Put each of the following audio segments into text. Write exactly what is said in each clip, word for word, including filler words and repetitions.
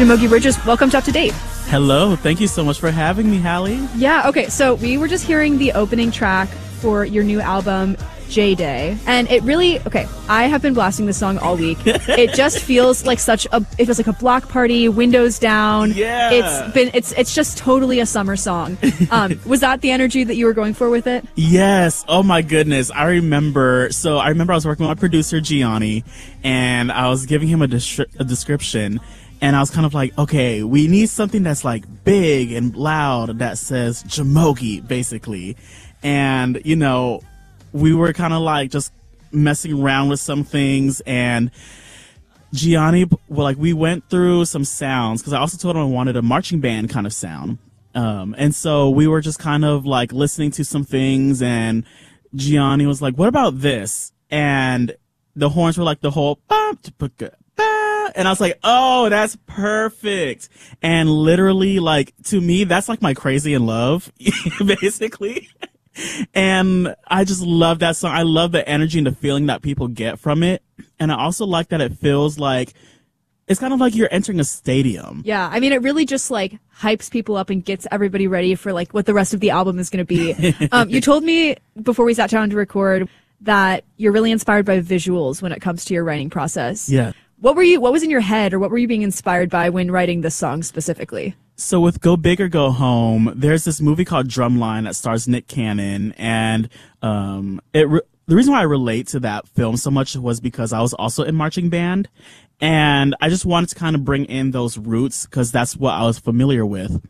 Jamogi Bridges, welcome to Up to Date. Hello, thank you so much for having me, Hallie. Yeah, okay, so we were just hearing the opening track for your new album, J-Day, and it really, okay, I have been blasting this song all week. It just feels like such a, it feels like a block party, windows down. Yeah. It's been, it's it's just totally a summer song. Um, was that the energy that you were going for with it? Yes, oh my goodness, I remember, so I remember I was working with my producer, Gianni, and I was giving him a, des- a description, and I was kind of like, okay, we need something that's like big and loud that says Jamogi, basically. And, you know, we were kind of like just messing around with some things, and Gianni, well, like we went through some sounds because I also told him I wanted a marching band kind of sound. Um, and so we were just kind of like listening to some things, and Gianni was like, what about this? And the horns were like the whole, and I was like, oh, that's perfect. And literally, like, to me, that's like my Crazy in Love, basically. And I just love that song. I love the energy and the feeling that people get from it. And I also like that it feels like it's kind of like you're entering a stadium. Yeah, I mean, it really just like hypes people up and gets everybody ready for like what the rest of the album is going to be. um, you told me before we sat down to record that you're really inspired by visuals when it comes to your writing process. Yeah. What were you, what was in your head, or what were you being inspired by when writing this song specifically? So with Go Big or Go Home, there's this movie called Drumline that stars Nick Cannon, and um, it re- the reason why I relate to that film so much was because I was also in marching band, and I just wanted to kind of bring in those roots because that's what I was familiar with.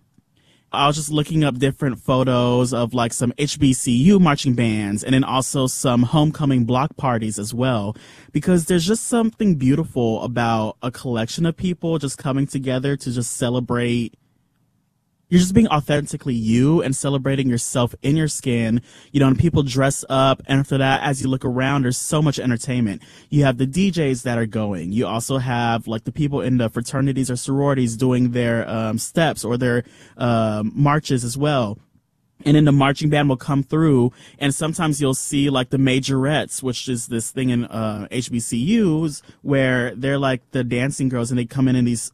I was just looking up different photos of like some H B C U marching bands and then also some homecoming block parties as well, because there's just something beautiful about a collection of people just coming together to just celebrate. You're just being authentically you and celebrating yourself in your skin, you know, and people dress up. And after that, as you look around, there's so much entertainment. You have the D Js that are going. You also have like the people in the fraternities or sororities doing their um, steps or their um, marches as well. And then the marching band will come through, and sometimes you'll see like the majorettes, which is this thing in uh, H B C Us where they're like the dancing girls, and they come in in these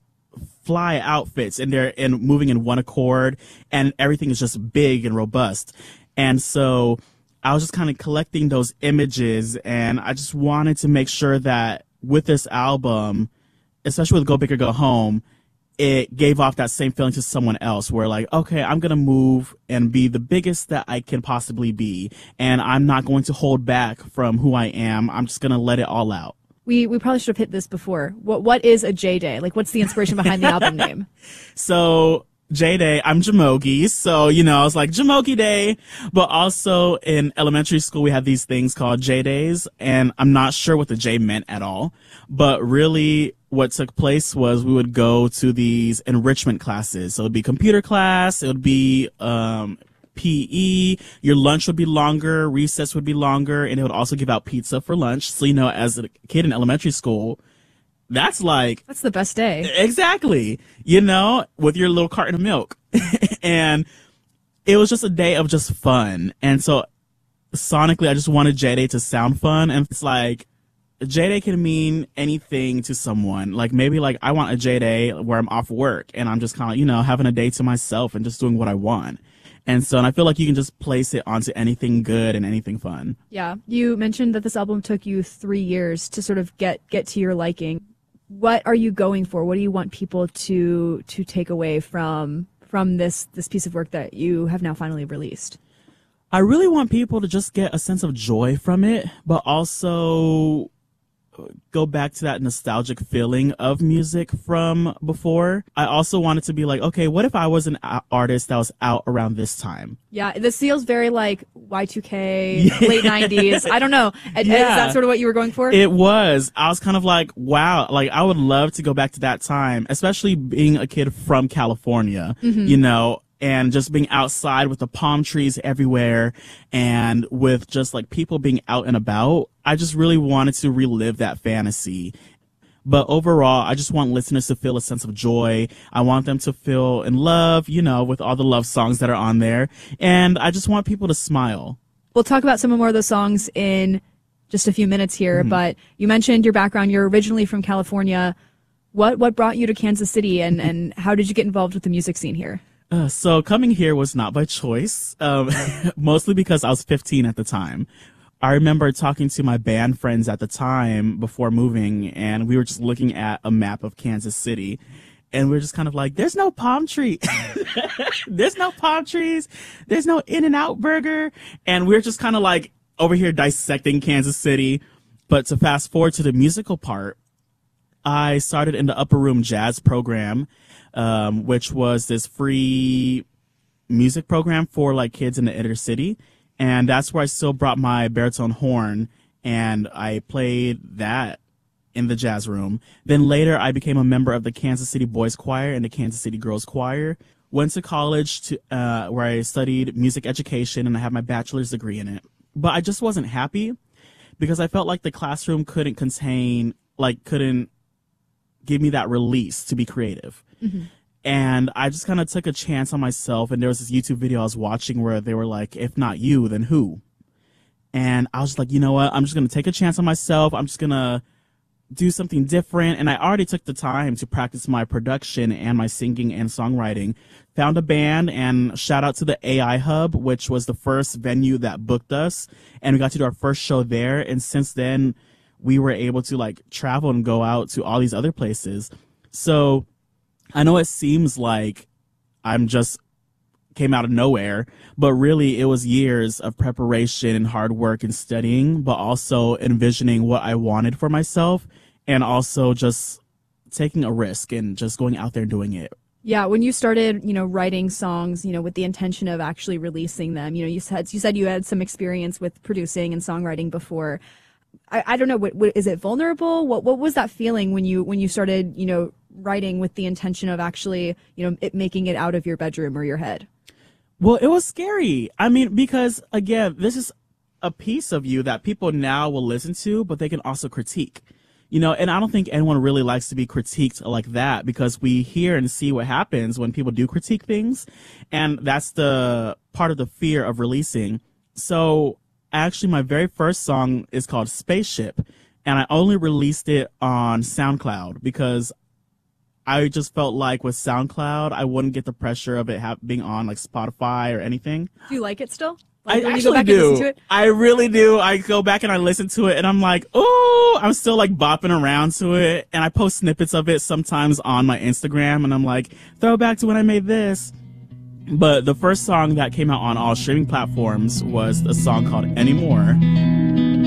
fly outfits, and they're in moving in one accord, and everything is just big and robust. And so I was just kind of collecting those images, and I just wanted to make sure that with this album, especially with Go Big or Go Home, it gave off that same feeling to someone else where like, okay, I'm going to move and be the biggest that I can possibly be, and I'm not going to hold back from who I am. I'm just going to let it all out. We we probably should have hit this before. What What is a J-Day? Like, what's the inspiration behind the album name? So, J-Day, I'm Jamogi. So, you know, I was like, Jamogi Day. But also in elementary school, we had these things called J-Days. And I'm not sure what the J meant at all. But really, what took place was we would go to these enrichment classes. So it would be computer class. It would be um P E, your lunch would be longer, recess would be longer, and it would also give out pizza for lunch. So, you know, as a kid in elementary school, that's like... That's the best day. Exactly. You know, with your little carton of milk. And it was just a day of just fun. And so, sonically, I just wanted J-Day to sound fun. And it's like, J-Day can mean anything to someone. Like, maybe, like, I want a J-Day where I'm off work, and I'm just kind of, you know, having a day to myself and just doing what I want. And so, and I feel like you can just place it onto anything good and anything fun. Yeah. You mentioned that this album took you three years to sort of get, get to your liking. What are you going for? What do you want people to, to take away from, from this, this piece of work that you have now finally released? I really want people to just get a sense of joy from it, but also go back to that nostalgic feeling of music from before. I also wanted to be like, okay, what if I was an artist that was out around this time? Yeah, this feels very like Y two K, yeah. Late nineties. I don't know. Yeah. Is that sort of what you were going for? It was. I was kind of like, wow, like I would love to go back to that time, especially being a kid from California, mm-hmm. you know, and just being outside with the palm trees everywhere and with just like people being out and about. I just really wanted to relive that fantasy. But overall, I just want listeners to feel a sense of joy. I want them to feel in love, you know, with all the love songs that are on there. And I just want people to smile. We'll talk about some more of those songs in just a few minutes here. Mm-hmm. But you mentioned your background. You're originally from California. What what brought you to Kansas City, and, and how did you get involved with the music scene here? Uh, so coming here was not by choice, um, mostly because I was fifteen at the time. I remember talking to my band friends at the time before moving, and we were just looking at a map of Kansas City, and we were just kind of like, there's no palm tree. There's no palm trees. There's no In-N-Out burger. And we we're just kind of like over here dissecting Kansas City. But to fast forward to the musical part, I started in the Upper Room Jazz program, um, which was this free music program for like kids in the inner city. And that's where I still brought my baritone horn, and I played that in the jazz room. Then later I became a member of the Kansas City Boys Choir and the Kansas City Girls Choir. Went to college to uh, where I studied music education, and I have my bachelor's degree in it. But I just wasn't happy because I felt like the classroom couldn't contain, like couldn't give me that release to be creative. Mm-hmm. And I just kind of took a chance on myself. And there was this YouTube video I was watching where they were like, if not you, then who? And I was like, you know what? I'm just going to take a chance on myself. I'm just going to do something different. And I already took the time to practice my production and my singing and songwriting. Found a band, and shout out to the A I Hub, which was the first venue that booked us. And we got to do our first show there. And since then, we were able to like travel and go out to all these other places. So I know it seems like I'm just came out of nowhere, but really it was years of preparation and hard work and studying, but also envisioning what I wanted for myself, and also just taking a risk and just going out there and doing it. Yeah, when you started, you know, writing songs, you know, with the intention of actually releasing them, you know, you said you said you had some experience with producing and songwriting before. I, I don't know, what, what is it vulnerable? What what was that feeling when you when you started, you know, writing with the intention of actually, you know, it making it out of your bedroom or your head? Well, it was scary. I mean, because again, this is a piece of you that people now will listen to, but they can also critique. You know, and I don't think anyone really likes to be critiqued like that, because we hear and see what happens when people do critique things. And that's the part of the fear of releasing. So actually, my very first song is called Spaceship, and I only released it on SoundCloud because I just felt like with SoundCloud, I wouldn't get the pressure of it ha- being on like Spotify or anything. Do you like it still? Like, I when actually you go back do. And listen to it? I really do. I go back and I listen to it, and I'm like, oh, I'm still like bopping around to it. And I post snippets of it sometimes on my Instagram, and I'm like, throwback to when I made this. But the first song that came out on all streaming platforms was a song called Anymore.